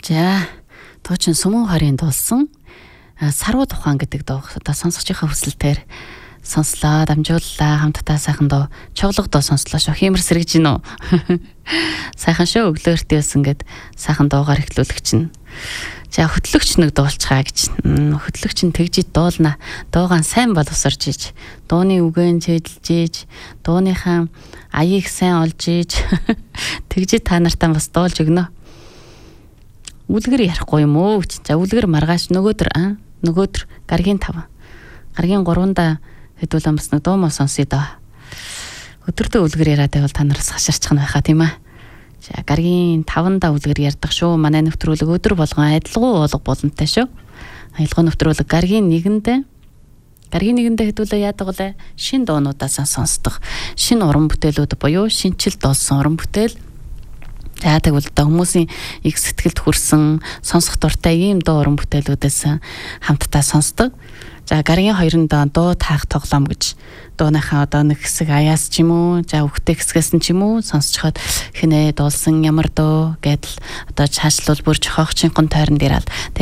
За туучин Сүмэн хорийн дуулсан Саруу тухайн гэдэг дуу одоо сонсогчийнхаа хүсэлтээр сонслоо, дамжууллаа, хамтдаа сайхан дуу, чоглог дуу сонслоо шүү. Хиймэр сэргэж гин үү? Сайхан шүү, өглөөртөө өсөн гэд сайхан дуугаар эхлүүлэх чинь. За хөтлөгч нэг дуулцгаа гэж. Хөтлөгч нь тэгжид дуулна. Дуугаан сайн боловсорж иж, дууны үгэн чэжилж иж, дууныхаа аяыг сайн олж иж, тэгжид та нартаа бас дуулж өгнө. Үлгэр ярихгүй юм уу? За үлгэр маргааш нөгөөдөр гаргийн 5. Гаргийн 3-да хэдүүлэн бас нэг дуу муу сонсъё доо. Өдөртөө үлгэр яриад байвал та нараас хаширчих нь байхаа тийм ээ. За гаргийн 5-да үлгэр ярьдаг шүү. Манай нэвтрүүлэг өдөр болгон адилгуу уулга боломжтой шүү. Аялгаа нэвтрүүлэг гаргийн 1-нд хэдүүлээ яадаг вэ? Шин дуунуудаас сонсдог. Шин уран бүтээлүүд буюу шинчил дуулсан уран бүтээл. За тэгвэл хүмүүсийн их сэтгэлд хүрсэн сонсох дуртай ийм дуу уран бүтээлүүдээс хамтдаа сонсдог. За гаргийн 2-нд дуу таах тоглоом гэж дууныхаа одоо нэг хэсэг аяас ч юм уу, за үхтэй хэсгээс нь ч юм уу сонсцоход хинэ дуулсан ямар дуу гэдэл одоо цаашлуул бүр жохоогчийн тойронд ираад